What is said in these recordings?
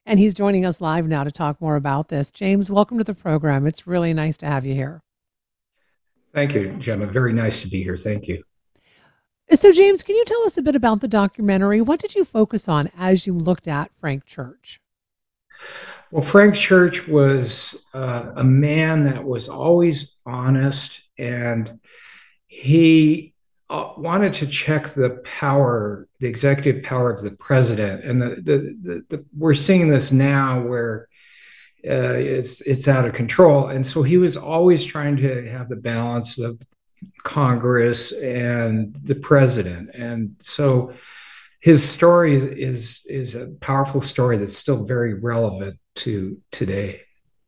and he's joining us live now to talk more about this. James, welcome to the program. It's really nice to have you here. Thank you, Gemma. Very nice to be here. Thank you. So, James, can you tell us a bit about the documentary? What did you focus on as you looked at Frank Church? Well, Frank Church was a man that was always honest, and he wanted to check the power, the executive power of the president. And we're seeing this now where it's out of control. And so he was always trying to have the balance of Congress and the president. And so his story is a powerful story that's still very relevant to today.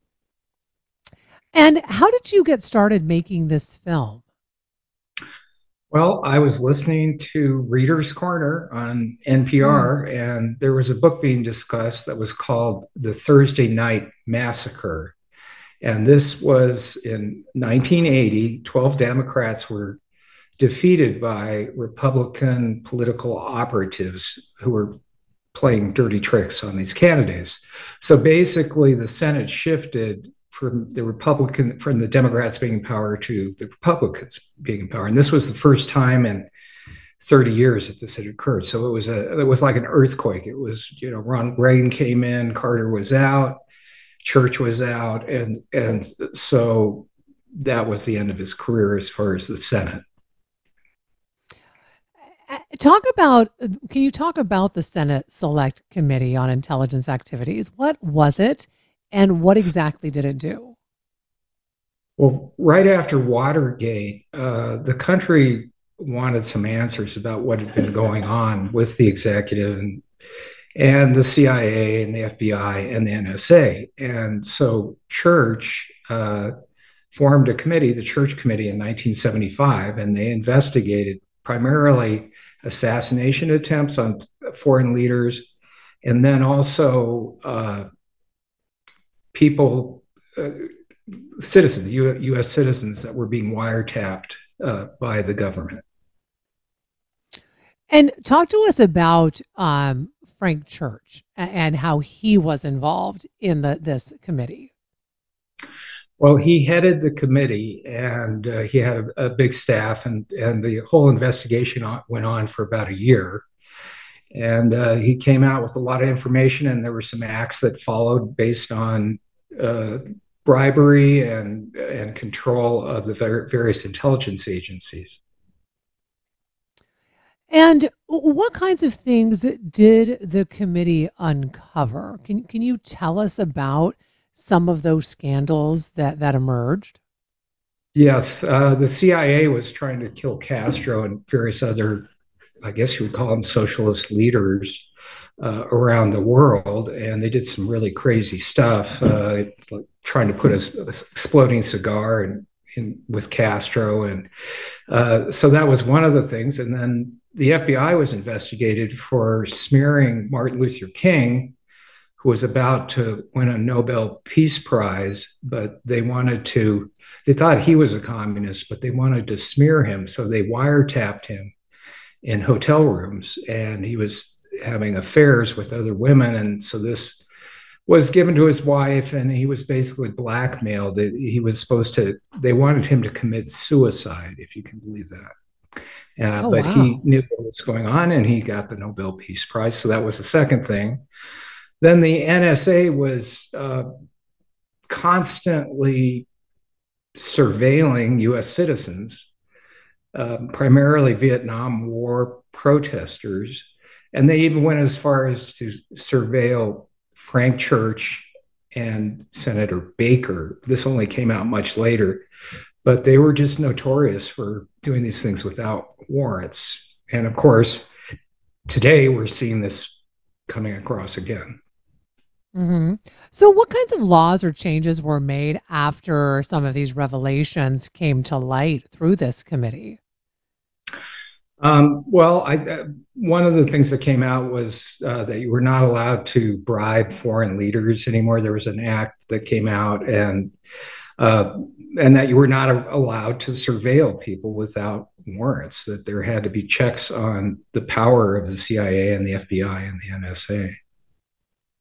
And how did you get started making this film? Well, I was listening to Reader's Corner on NPR, and there was a book being discussed that was called The Thursday Night Massacre. And this was in 1980. 12 Democrats were defeated by Republican political operatives who were playing dirty tricks on these candidates. So basically, the Senate shifted from the Democrats being in power to the Republicans being in power, and this was the first time in 30 years that this had occurred. So it was like an earthquake. It was, Ronald Reagan came in, Carter was out, Church was out, and so that was the end of his career as far as the Senate. Can you talk about the Senate Select Committee on Intelligence Activities? What was it, and what exactly did it do? Well, right after Watergate, the country wanted some answers about what had been going on with the executive and the CIA and the FBI and the NSA. And so Church formed a committee, the Church Committee, in 1975, and they investigated primarily assassination attempts on foreign leaders, and then also people, citizens, U.S. citizens that were being wiretapped by the government. And talk to us about Frank Church and how he was involved in this committee. Well, he headed the committee, and he had a big staff, and the whole investigation went on for about a year. And he came out with a lot of information, and there were some acts that followed based on bribery and control of the various intelligence agencies. And what kinds of things did the committee uncover? Can you tell us about some of those scandals that emerged? Yes, the CIA was trying to kill Castro and various other, I guess you would call them socialist leaders around the world, and they did some really crazy stuff, like trying to put a exploding cigar in with Castro, and so that was one of the things. And then the FBI was investigated for smearing Martin Luther King, who was about to win a Nobel Peace Prize, but they thought he was a communist, but they wanted to smear him. So they wiretapped him in hotel rooms, and he was having affairs with other women. And so this was given to his wife, and he was basically blackmailed. They wanted him to commit suicide, if you can believe that. Oh, But he wow. knew what was going on, and he got the Nobel Peace Prize. So that was the second thing. Then the NSA was constantly surveilling US citizens, primarily Vietnam War protesters. And they even went as far as to surveil Frank Church and Senator Baker. This only came out much later, but they were just notorious for doing these things without warrants. And of course, today we're seeing this coming across again. hmm So, what kinds of laws or changes were made after some of these revelations came to light through this committee? Well, one of the things that came out was that you were not allowed to bribe foreign leaders anymore. There was an act that came out, uh, and that you were not allowed to surveil people without warrants. That there had to be checks on the power of the CIA and the FBI and the NSA.